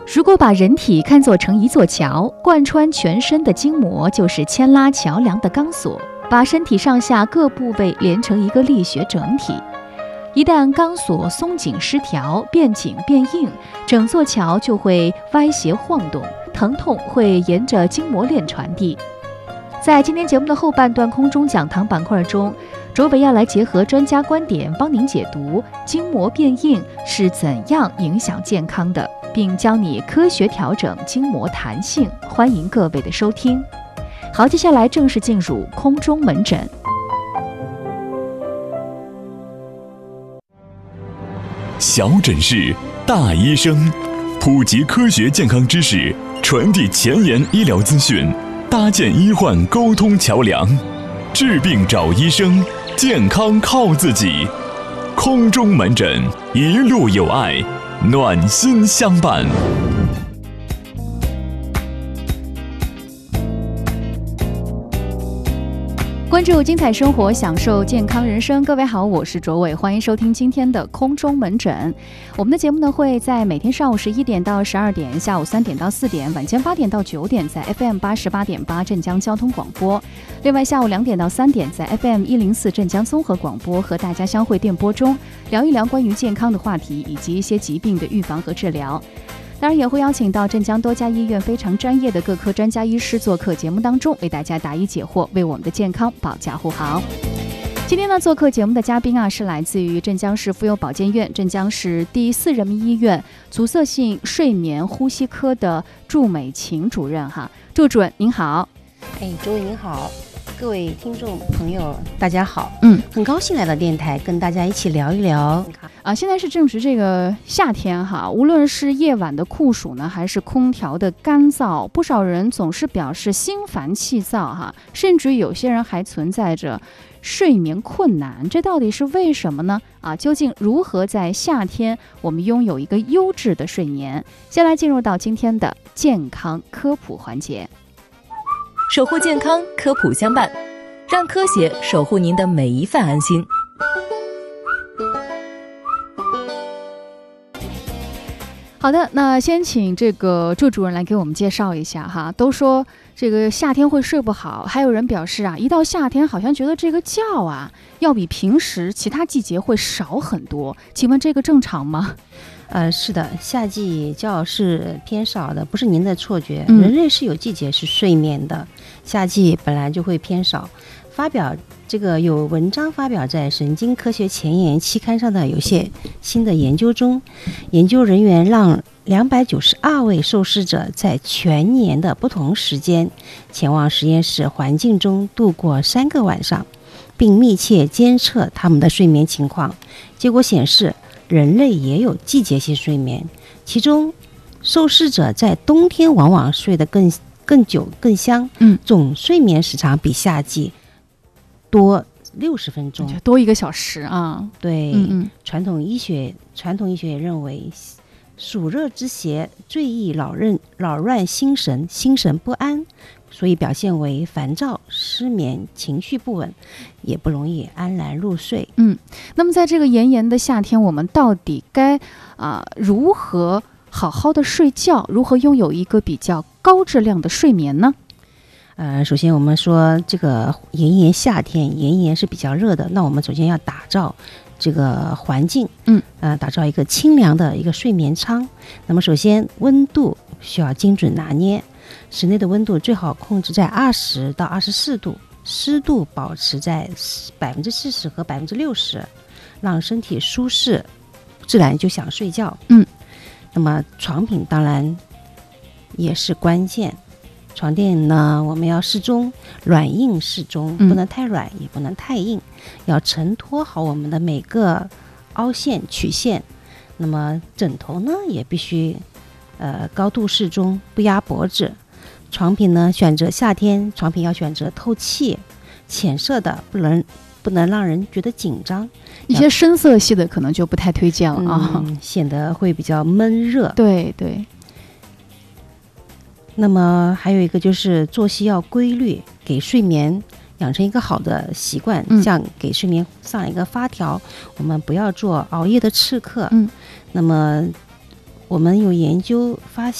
如果把人体看作成一座桥，贯穿全身的筋膜就是牵拉桥梁的钢索，把身体上下各部位连成一个力学整体。一旦钢索松紧失调，变紧变硬，整座桥就会歪斜晃动，疼痛会沿着筋膜链传递。在今天节目的后半段空中讲堂板块中，卓伟要来结合专家观点，帮您解读筋膜变硬是怎样影响健康的，并教你科学调整筋膜弹性。欢迎各位的收听。好，接下来正式进入空中门诊。 小诊室，大医生，普及科学健康知识，传递前沿医疗资讯，搭建医患沟通桥梁，治病找医生，健康靠自己。空中门诊，一路有爱，暖心相伴。 关注精彩生活，享受健康人生。各位好，我是卓伟，欢迎收听今天的空中门诊。我们的节目呢会在每天上午11点到12点，下午3点到4点，晚间8点到9点，在 FM88.8 镇江交通广播。另外下午2点到3点，在 FM104 镇江综合广播和大家相会电波中，聊一聊关于健康的话题以及一些疾病的预防和治疗。当然也会邀请到镇江多家医院非常专业的各科专家医师做客节目当中，为大家答疑解惑，为我们的健康保驾护航。今天呢，做客节目的嘉宾是来自于镇江市妇幼保健院、镇江市第4人民医院阻塞性睡眠呼吸科的祝美琴主任祝主任您好。 卓伟您好，各位听众朋友大家好。很高兴来到电台跟大家一起聊一聊现在是正值这个夏天无论是夜晚的酷暑呢，还是空调的干燥，不少人总是表示心烦气躁甚至有些人还存在着睡眠困难，这到底是为什么呢？究竟如何在夏天我们拥有一个优质的睡眠？先来进入到今天的健康科普环节。 守护健康，科普相伴，让科学守护您的每一份安心。 好的，那先请这个祝主任来给我们介绍一下都说这个夏天会睡不好，还有人表示一到夏天好像觉得这个觉要比平时其他季节会少很多，请问这个正常吗？ 是的，夏季觉是偏少的，不是您的错觉。人类是有季节是睡眠的，夏季本来就会偏少。有文章发表在《神经科学前沿》期刊上的有些新的研究中，研究人员让292位受试者在全年的不同时间前往实验室环境中度过3个晚上，并密切监测他们的睡眠情况。结果显示，人类也有季节性睡眠，其中受试者在冬天往往睡得更久更香，总睡眠时长比夏季多60分钟， 多1个小时对，传统医学也认为，暑热之邪最易扰乱心神不安，所以表现为烦躁、失眠、情绪不稳，也不容易安然入睡。 那么在这个炎炎的夏天，我们到底该如何好好的睡觉，如何拥有一个比较高质量的睡眠呢？ 首先我们说这个夏天炎炎是比较热的，那我们首先要打造这个环境，打造一个清凉的一个睡眠舱。那么首先温度需要精准拿捏，室内的温度最好控制在20到24度，湿度保持在40%和60%，让身体舒适，自然就想睡觉。那么床品当然也是关键。床垫呢，我们要适中，软硬适中，不能太软，也不能太硬，要承托好我们的每个凹陷曲线。那么枕头呢，也必须高度适中，不压脖子。床品呢，夏天床品要选择透气、浅色的，不能让人觉得紧张。 一些深色系的可能就不太推荐了显得会比较闷热。 对。 那么还有一个就是作息要规律，给睡眠养成一个好的习惯，像给睡眠上一个发条，我们不要做熬夜的刺客。那么我们有研究发现